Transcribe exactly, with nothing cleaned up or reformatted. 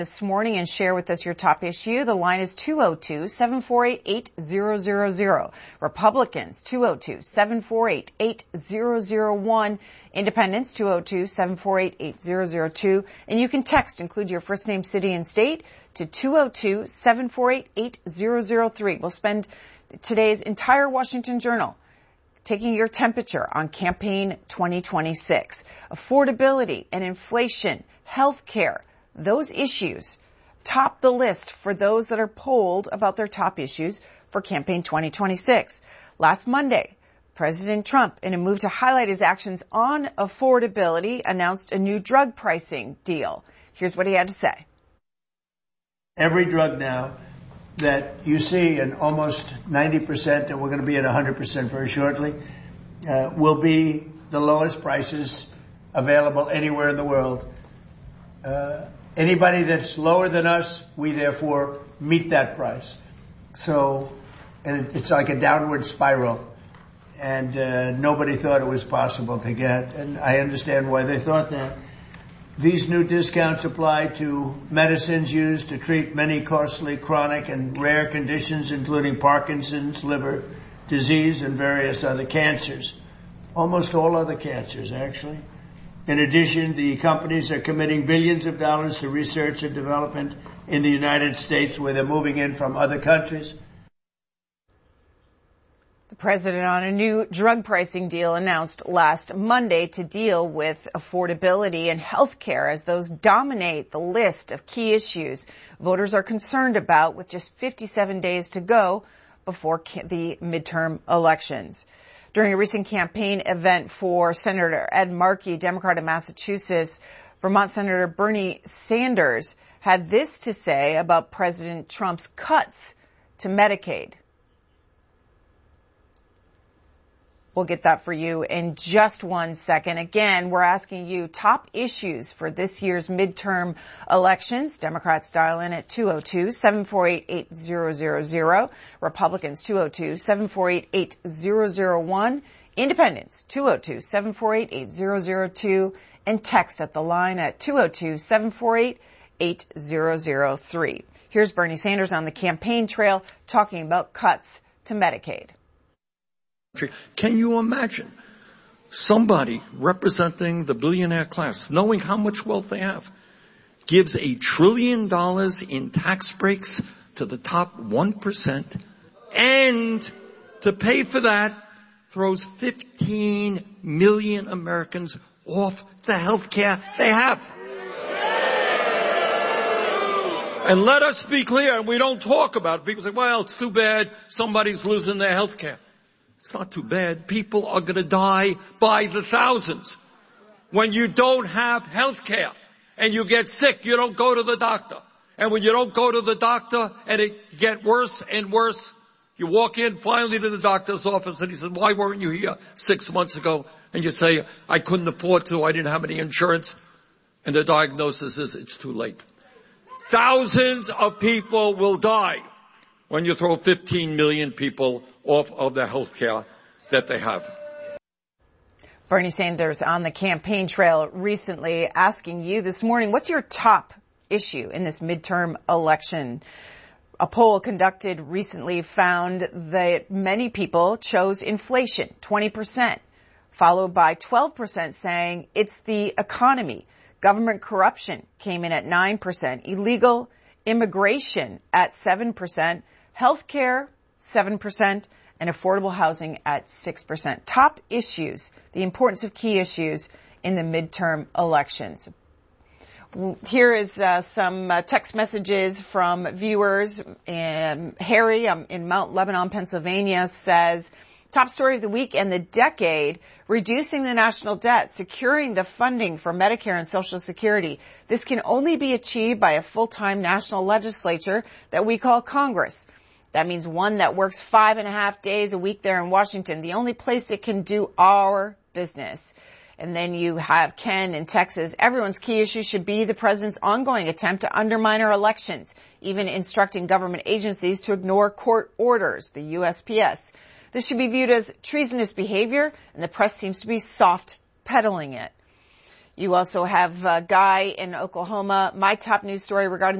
This morning and share with us your top issue. The line is two oh two, seven four eight, eight zero zero zero. Republicans, two oh two, seven four eight, eight zero zero one. Independents, two oh two, seven four eight, eight zero zero two. And you can text, include your first name, city, and state to two oh two, seven four eight, eight zero zero three. We'll spend today's entire Washington Journal taking your temperature on campaign twenty twenty-six. Affordability and inflation, health care, those issues top the list for those that are polled about their top issues for campaign twenty twenty-six. Last Monday, President Trump, in a move to highlight his actions on affordability, announced a new drug pricing deal. Here's what he had to say. Every drug now that you see, and almost ninety percent, and we're going to be at one hundred percent very shortly, uh, will be the lowest prices available anywhere in the world. Uh, Anybody that's lower than us, we therefore meet that price. So, and it's like a downward spiral. And uh, nobody thought it was possible to get. And I understand why they thought that. These new discounts apply to medicines used to treat many costly, chronic, and rare conditions, including Parkinson's, liver disease, and various other cancers. Almost all other cancers, actually. In addition, the companies are committing billions of dollars to research and development in the United States, where they're moving in from other countries. The president on a new drug pricing deal announced last Monday to deal with affordability and health care as those dominate the list of key issues voters are concerned about with just fifty-seven days to go before the midterm elections. During a recent campaign event for Senator Ed Markey, Democrat of Massachusetts, Vermont Senator Bernie Sanders had this to say about President Trump's cuts to Medicaid. We'll get that for you in just one second. Again, we're asking you top issues for this year's midterm elections. Democrats dial in at two oh two, seven four eight, eight zero zero zero. Republicans, two oh two, seven four eight, eight zero zero one. Independents, two oh two, seven four eight, eight zero zero two. And text at the line at two oh two, seven four eight, eight zero zero three. Here's Bernie Sanders on the campaign trail talking about cuts to Medicaid. Can you imagine somebody representing the billionaire class, knowing how much wealth they have, gives a trillion dollars in tax breaks to the top one percent, and to pay for that throws fifteen million Americans off the health care they have? And let us be clear, we don't talk about it. People say, well, it's too bad somebody's losing their health care. It's not too bad. People are going to die by the thousands. When you don't have health care and you get sick, you don't go to the doctor. And when you don't go to the doctor and it gets worse and worse, you walk in finally to the doctor's office and he says, why weren't you here six months ago? And you say, I couldn't afford to. I didn't have any insurance. And the diagnosis is it's too late. Thousands of people will die when you throw fifteen million people off of the health care that they have. Bernie Sanders on the campaign trail recently asking you this morning, what's your top issue in this midterm election? A poll conducted recently found that many people chose inflation, twenty percent, followed by twelve percent saying it's the economy. Government corruption came in at nine percent, illegal immigration at seven percent, health care seven percent, and affordable housing at six percent. Top issues, the importance of key issues in the midterm elections. Here is uh, some uh, text messages from viewers. Um, Harry um, in Mount Lebanon, Pennsylvania says, top story of the week and the decade, reducing the national debt, securing the funding for Medicare and Social Security. This can only be achieved by a full-time national legislature that we call Congress. That means one that works five and a half days a week there in Washington, the only place that can do our business. And then you have Ken in Texas. Everyone's key issue should be the president's ongoing attempt to undermine our elections, even instructing government agencies to ignore court orders, the U S P S. This should be viewed as treasonous behavior, and the press seems to be soft peddling it. You also have a guy in Oklahoma. My top news story regarding